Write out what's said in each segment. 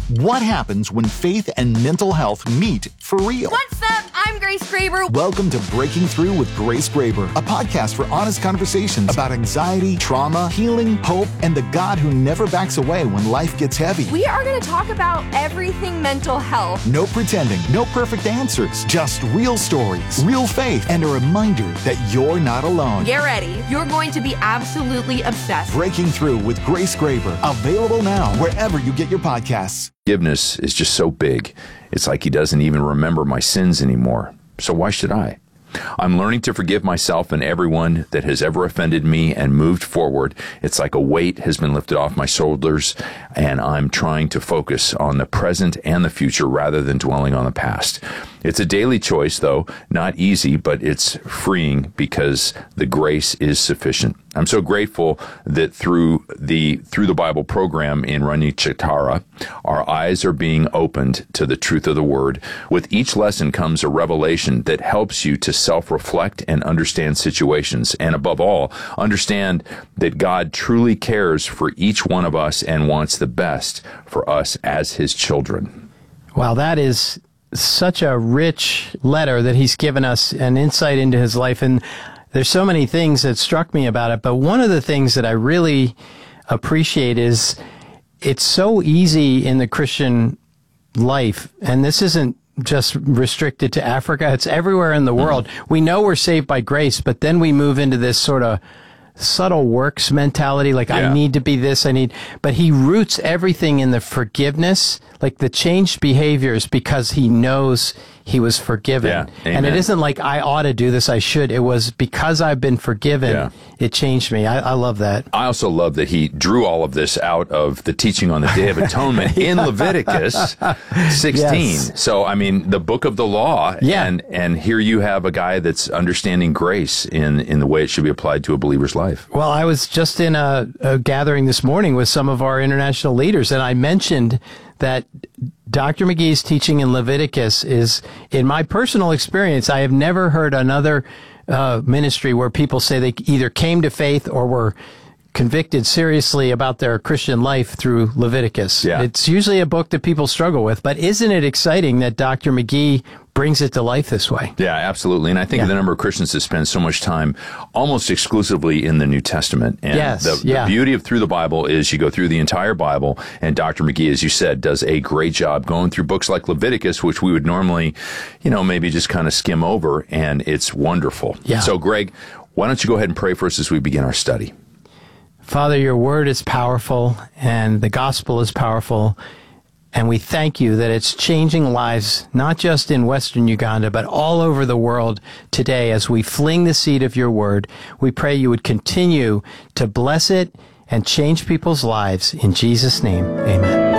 What happens when faith and mental health meet for real? What's up? I'm Grace Graber. Welcome to Breaking Through with Grace Graber, a podcast for honest conversations about anxiety, trauma, healing, hope, and the God who never backs away when life gets heavy. We are going to talk about everything mental health. No pretending, no perfect answers, just real stories, real faith, and a reminder that you're not alone. Get ready. You're going to be absolutely obsessed. Breaking Through with Grace Graber, available now wherever you get your podcasts. Forgiveness is just so big. It's like he doesn't even remember my sins anymore. So why should I? I'm learning to forgive myself and everyone that has ever offended me and moved forward. It's like a weight has been lifted off my shoulders, and I'm trying to focus on the present and the future rather than dwelling on the past. It's a daily choice, though, not easy, but it's freeing because the grace is sufficient. I'm so grateful that through the Bible program in Rani Chitara, our eyes are being opened to the truth of the Word. With each lesson comes a revelation that helps you to self-reflect and understand situations, and above all, understand that God truly cares for each one of us and wants the best for us as His children. Wow, that is such a rich letter that he's given us, an insight into his life. And there's so many things that struck me about it. But one of the things that I really appreciate is it's so easy in the Christian life. And this isn't just restricted to Africa. It's everywhere in the world. We know we're saved by grace, but then we move into this sort of subtle works mentality, like I need to be this, but he roots everything in the forgiveness, like the changed behaviors, because he knows he was forgiven. Yeah. And it isn't like I ought to do this, I should. It was because I've been forgiven, it changed me. I love that. I also love that he drew all of this out of the teaching on the Day of Atonement in Leviticus 16. Yes. So, I mean, the book of the law, and here you have a guy that's understanding grace in the way it should be applied to a believer's life. Well, I was just in a gathering this morning with some of our international leaders, and I mentioned that Dr. McGee's teaching in Leviticus is, in my personal experience, I have never heard another ministry where people say they either came to faith or were convicted seriously about their Christian life through Leviticus. Yeah. It's usually a book that people struggle with, but isn't it exciting that Dr. McGee brings it to life this way? Yeah, absolutely. And I think the number of Christians that spend so much time almost exclusively in the New Testament. And the beauty of Through the Bible is you go through the entire Bible, and Dr. McGee, as you said, does a great job going through books like Leviticus, which we would normally, maybe just kind of skim over, and it's wonderful. Yeah. So, Greg, why don't you go ahead and pray for us as we begin our study? Father, your word is powerful, and the gospel is powerful, and we thank you that it's changing lives, not just in Western Uganda, but all over the world today. As we fling the seed of your word, we pray you would continue to bless it and change people's lives. In Jesus' name, amen.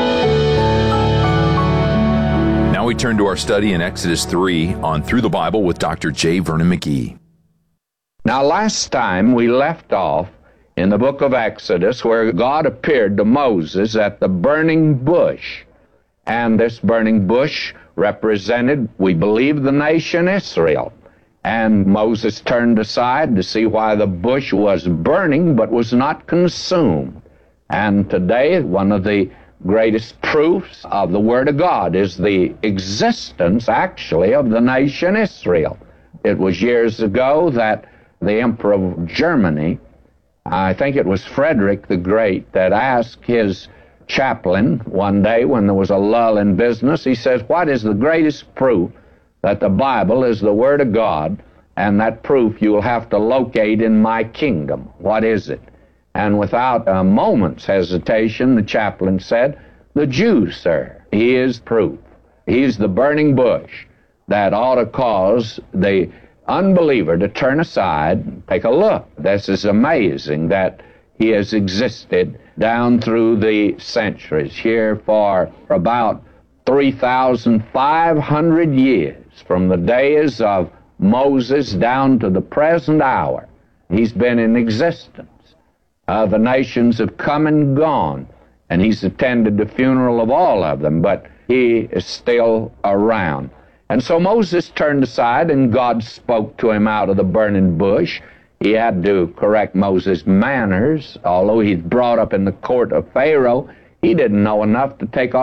Now we turn to our study in Exodus 3 on Through the Bible with Dr. J. Vernon McGee. Now, last time we left off in the book of Exodus, where God appeared to Moses at the burning bush. And this burning bush represented, we believe, the nation Israel. And Moses turned aside to see why the bush was burning but was not consumed. And today, one of the greatest proofs of the Word of God is the existence, actually, of the nation Israel. It was years ago that the Emperor of Germany, I think it was Frederick the Great, that asked his chaplain one day when there was a lull in business, he says, what is the greatest proof that the Bible is the Word of God, and that proof you will have to locate in my kingdom? What is it? And without a moment's hesitation, the chaplain said, the Jew, sir. He is proof. He's the burning bush that ought to cause the unbeliever to turn aside and take a look. This is amazing that he has existed down through the centuries, here for about 3,500 years, from the days of Moses down to the present hour. He's been in existence. The nations have come and gone, and he's attended the funeral of all of them, but he is still around. And so Moses turned aside, and God spoke to him out of the burning bush. He had to correct Moses' manners. Although he's brought up in the court of Pharaoh, he didn't know enough to take